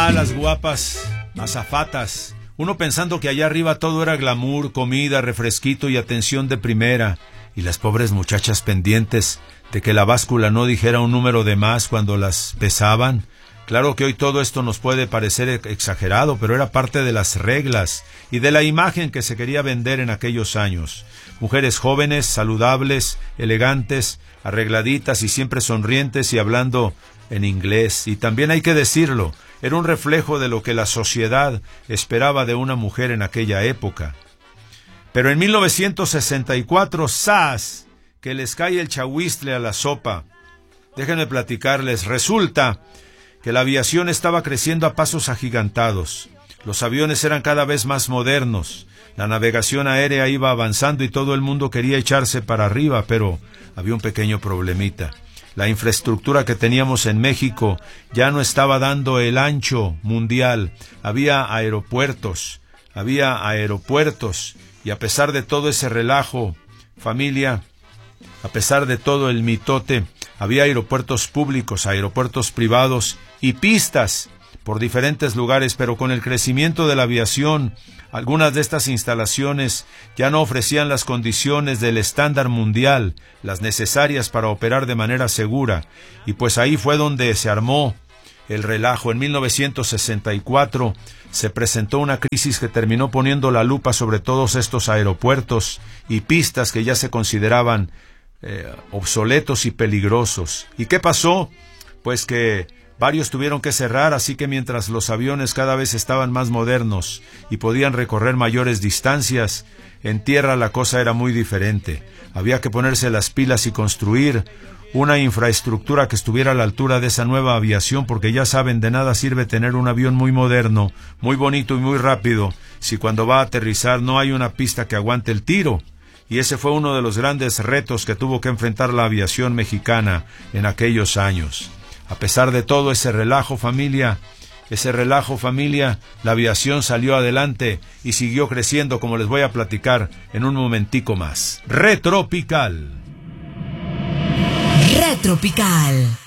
las guapas azafatas. Uno pensando que allá arriba todo era glamour, comida, refresquito y atención de primera. Y las pobres muchachas pendientes de que la báscula no dijera un número de más cuando las pesaban. Claro que hoy todo esto nos puede parecer exagerado, pero era parte de las reglas y de la imagen que se quería vender en aquellos años. Mujeres jóvenes, saludables, elegantes, arregladitas y siempre sonrientes y hablando en inglés. Y también hay que decirlo, era un reflejo de lo que la sociedad esperaba de una mujer en aquella época. Pero en 1964, ¡zas!, que les cae el chahuistle a la sopa. Déjenme platicarles, resulta que la aviación estaba creciendo a pasos agigantados. Los aviones eran cada vez más modernos. La navegación aérea iba avanzando y todo el mundo quería echarse para arriba, pero había un pequeño problemita. La infraestructura que teníamos en México ya no estaba dando el ancho mundial. Había aeropuertos, y a pesar de todo ese relajo, familia, a pesar de todo el mitote, había aeropuertos públicos, aeropuertos privados y pistas por diferentes lugares, pero con el crecimiento de la aviación, algunas de estas instalaciones ya no ofrecían las condiciones del estándar mundial, las necesarias para operar de manera segura, y pues ahí fue donde se armó el relajo. En 1964 se presentó una crisis que terminó poniendo la lupa sobre todos estos aeropuertos y pistas que ya se consideraban obsoletos y peligrosos. ¿Y qué pasó? Pues que varios tuvieron que cerrar, así que mientras los aviones cada vez estaban más modernos y podían recorrer mayores distancias, en tierra la cosa era muy diferente. Había que ponerse las pilas y construir una infraestructura que estuviera a la altura de esa nueva aviación, porque ya saben, de nada sirve tener un avión muy moderno, muy bonito y muy rápido, si cuando va a aterrizar no hay una pista que aguante el tiro. Y ese fue uno de los grandes retos que tuvo que enfrentar la aviación mexicana en aquellos años. A pesar de todo ese relajo, familia, la aviación salió adelante y siguió creciendo, como les voy a platicar en un momentico más. Retropical. Retropical.